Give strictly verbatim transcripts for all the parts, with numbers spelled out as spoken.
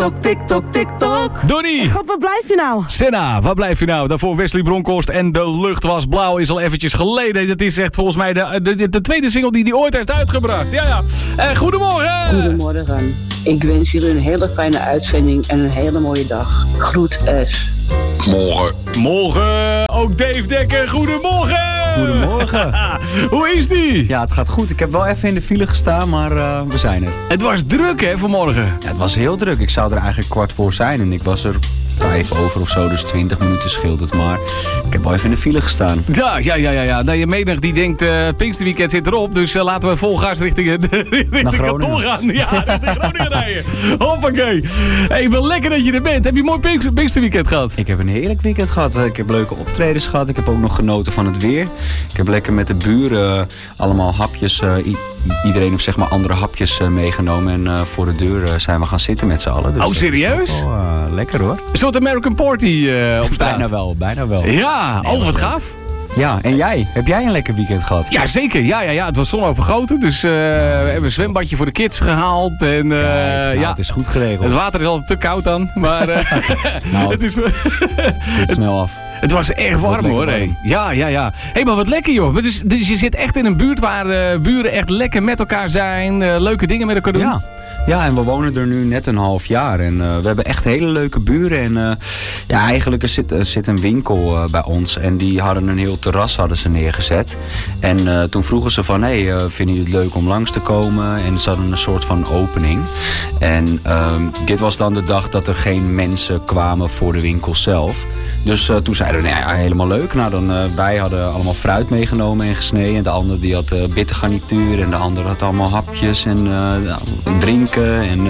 TikTok, TikTok, TikTok. Donnie! God, waar blijf je nou? Senna, waar blijf je nou? Daarvoor Wesley Bronkhorst en De Lucht Was Blauw is al eventjes geleden. Dat is echt volgens mij de, de, de tweede single die hij ooit heeft uitgebracht. Ja, ja. Uh, goedemorgen! Goedemorgen. Ik wens jullie een hele fijne uitzending en een hele mooie dag. Groet S. Morgen. Morgen. Ook Dave Dekker, goedemorgen! Goedemorgen. Hoe is die? Ja, het gaat goed. Ik heb wel even in de file gestaan, maar uh, we zijn er. Het was druk, hè, vanmorgen? Ja, het was heel druk. Ik zou er eigenlijk kwart voor zijn en ik was er vijf over of zo, dus twintig minuten scheelt het maar. Ik heb wel even in de file gestaan. Ja, ja, ja, ja. ja. Nou, je menig die denkt, uh, Pinksterweekend zit erop, dus uh, laten we vol gas richting, uh, richting kantoor gaan. Ja, richting Groningen rijden. Hoppakee. Hey, wel lekker dat je er bent. Heb je een mooi Pinkster- Pinksterweekend gehad? Ik heb een heerlijk weekend gehad. Ik heb leuke optredens gehad. Ik heb ook nog genoten van het weer. Ik heb lekker met de buren uh, allemaal hapjes, uh, i- iedereen heeft zeg maar andere hapjes uh, meegenomen. En uh, voor de deur uh, zijn we gaan zitten met z'n allen. Dus oh, serieus? Wel, uh, lekker hoor. Een soort American Party uh, op straat. Bijna wel, bijna wel. Ja, Nee, oh wat leuk. gaaf. Ja, en jij? Heb jij een lekker weekend gehad? Ja, zeker. Ja, ja, ja. Het was zonovergoten. Dus uh, we hebben een zwembadje voor de kids gehaald. En, uh, Kijk, nou, ja. het is goed geregeld. Het water is altijd te koud dan. Maar uh, Nou, het, is, het snel af. het was echt warm lekker hoor. warm. Hey. Ja, ja, ja. Hé, hey, maar wat lekker joh. Dus, dus je zit echt in een buurt waar uh, buren echt lekker met elkaar zijn. Uh, leuke dingen met elkaar doen. Ja. Ja, en we wonen er nu net een half jaar. En uh, we hebben echt hele leuke buren. En uh, ja, eigenlijk er zit, er zit een winkel uh, bij ons. En die hadden een heel terras hadden ze neergezet. En uh, toen vroegen ze van, hé, hey, uh, vinden jullie het leuk om langs te komen? En ze hadden een soort van opening. En uh, dit was dan de dag dat er geen mensen kwamen voor de winkel zelf. Dus uh, toen zeiden we, nou ja, helemaal leuk. Nou, dan, uh, wij hadden allemaal fruit meegenomen en gesneden. En de ander die had uh, bittergarnituur. En de ander had allemaal hapjes en uh, drinken. En uh,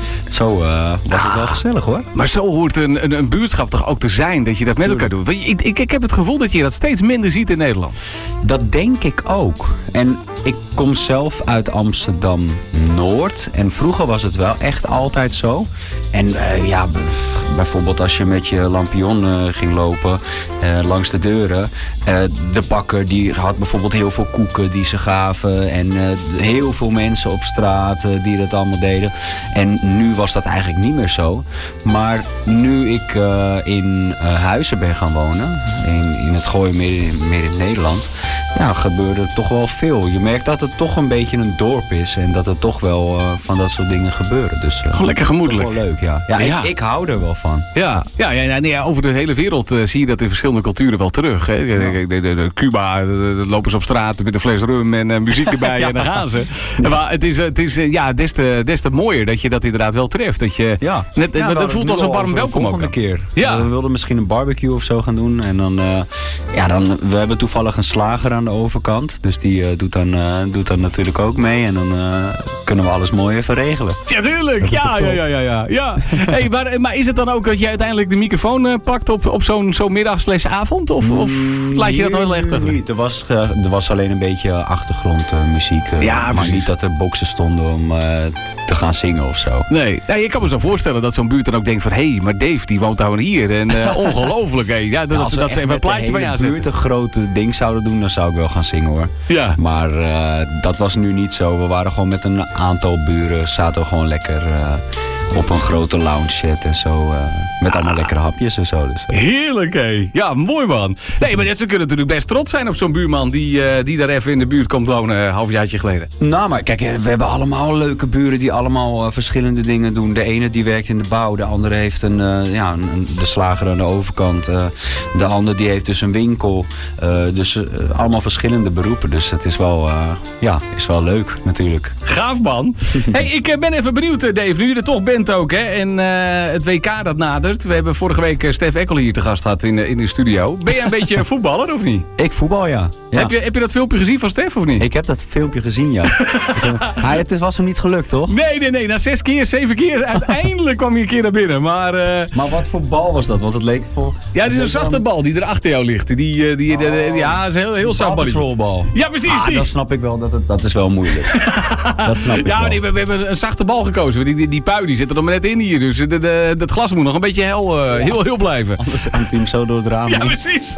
zo uh, was het wel gezellig hoor. Maar zo hoort een, een, een buurtschap toch ook te zijn, dat je dat met elkaar doet. Want ik, ik, ik heb het gevoel dat je dat steeds minder ziet in Nederland. Dat denk ik ook. En ik kom zelf uit Amsterdam-Noord. En vroeger was het wel echt altijd zo. En uh, ja, b- bijvoorbeeld als je met je lampion uh, ging lopen uh, langs de deuren. Uh, de bakker die had bijvoorbeeld heel veel koeken die ze gaven. En uh, heel veel mensen op straat uh, die dat allemaal deden. En nu was dat eigenlijk niet meer zo. Maar nu ik uh, in uh, Huizen ben gaan wonen, in, in het Gooi, midden, midden in Nederland, ja, gebeurde er toch wel veel. Je merkt dat het toch een beetje een dorp is en dat er toch wel uh, van dat soort dingen gebeuren. Dus uh, Gewoon lekker gemoedelijk. toch wel leuk, ja. Ja, Ja. Ik, ik hou er wel van. Ja, ja, ja, ja, nee, ja, over de hele wereld uh, zie je dat in verschillende culturen wel terug. Hè? De, de, de, de Cuba, de, de lopen ze op straat met een fles rum en uh, muziek erbij ja. En dan gaan ze. Ja. Maar het is, het is uh, ja, des te, des te mooier dat je dat inderdaad wel treft. Dat je, Ja, net, ja, dat, dat voelt als een warm welkom ook. volgende keer. Ja. We wilden misschien een barbecue of zo gaan doen. En dan, uh, ja, dan, we hebben toevallig een slager aan de overkant. Dus die uh, doet, dan, uh, doet dan natuurlijk ook mee. En dan uh, kunnen we alles mooi even regelen. Ja, tuurlijk. Dat is Ja, toch ja, top? ja, ja, ja. ja. Hey, maar, maar is het dan ook dat je uiteindelijk de microfoon uh, pakt op, op zo'n zo'n middag slash avond? Of, of laat je dat wel heel echt achter? Niet. Er was, uh, er was alleen een beetje achtergrondmuziek. Uh, Ja, maar precies. niet dat er boxen stonden om uh, t- te gaan zingen of zo. Nee, nou, je kan me zo voorstellen dat zo'n buurt dan ook denkt van... hé, hey, maar Dave die woont nou hier en uh, ongelooflijk. Hey. Ja, dat, Nou, dat, als ze- we dat ze echt even een met de plaatje bij je hele aanzetten. buurt een grote ding zouden doen, dan zou ik wel gaan zingen hoor. Ja. Maar uh, dat was nu niet zo. We waren gewoon met een aantal buren, zaten we gewoon lekker uh, op een grote lounge set en zo. Uh, met allemaal lekkere hapjes en zo. Dus, uh. Heerlijk, hé. Ja, mooi man. Nee, maar ze kunnen natuurlijk best trots zijn op zo'n buurman... die, uh, die daar even in de buurt komt wonen, een halfjaartje geleden. Nou, maar kijk, we hebben allemaal leuke buren die allemaal uh, verschillende dingen doen. De ene die werkt in de bouw, de andere heeft een, uh, ja, een, de slager aan de overkant. Uh, de ander die heeft dus een winkel. Uh, dus uh, allemaal verschillende beroepen. Dus het is wel, uh, ja, is wel leuk natuurlijk. Gaaf man. Hey, ik uh, ben even benieuwd, uh, Dave, nu je er toch bent ook. Hè? En uh, het W K dat nadert. We hebben vorige week uh, Stef Eckel hier te gast gehad in, uh, in de studio. Ben jij een beetje voetballer of niet? Ik voetbal, ja. ja. Heb, je, heb je dat filmpje gezien van Stef of niet? Ik heb dat filmpje gezien, ja. Hij, het was hem niet gelukt, toch? Nee, nee, nee. Na zes keer, zeven keer. Uiteindelijk kwam hij een keer naar binnen. Maar, uh, Maar wat voor bal was dat? Want het leek voor... ja, het is een zachte bal die er achter jou ligt. Die, uh, die, de, de, ja, het is een heel, heel zacht balletje. Patrolbal. Ja, precies Ah, die. dat snap ik wel. Dat, het, dat is wel moeilijk. Dat snap ik Ja, maar wel. nee, we, we hebben een zachte bal gekozen. Die, die, die pui die zit er nog maar net in hier. Dus de, de, het glas moet nog een beetje hel, uh, heel, heel blijven. Anders hangt hij hem zo door het raam Ja, heen. precies.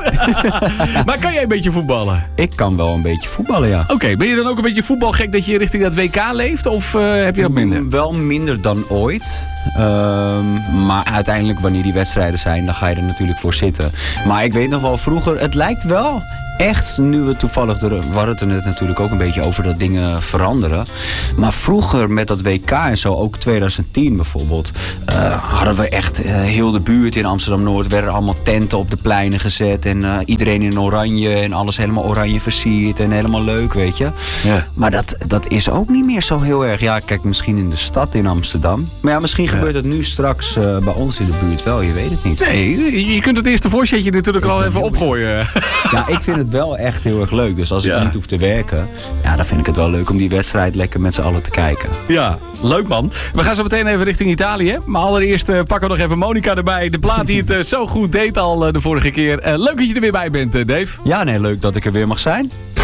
Maar kan jij een beetje voetballen? Ik kan wel een beetje voetballen, ja. Oké, okay, ben je dan ook een beetje voetbalgek dat je richting dat W K leeft? Of uh, heb je dat minder? Wel minder dan ooit. Um, maar uiteindelijk, wanneer die wedstrijden zijn, dan ga je er natuurlijk voor zitten. Maar ik weet nog wel, vroeger, het lijkt wel echt, nu we toevallig, er, we hadden het er net natuurlijk ook een beetje over dat dingen veranderen. Maar vroeger met dat W K en zo, ook twintig tien bijvoorbeeld, uh, hadden we echt uh, heel de buurt in Amsterdam-Noord, werden allemaal tenten op de pleinen gezet en uh, iedereen in oranje en alles helemaal oranje versierd en helemaal leuk, weet je. Ja. Maar dat, dat is ook niet meer zo heel erg. Ja, kijk, misschien in de stad in Amsterdam. Maar ja, misschien ja. gebeurt het nu straks uh, bij ons in de buurt wel, je weet het niet. Nee, je kunt het eerste voorzetje natuurlijk al even opgooien. Ja, ik vind het wel echt heel erg leuk. Dus als ik ja. niet hoef te werken, ja, dan vind ik het wel leuk om die wedstrijd lekker met z'n allen te kijken. Ja, leuk man. We gaan zo meteen even richting Italië. Maar allereerst uh, pakken we nog even Monica erbij. De plaat die het uh, zo goed deed al uh, de vorige keer. Uh, leuk dat je er weer bij bent, uh, Dave. Ja, nee, leuk dat ik er weer mag zijn.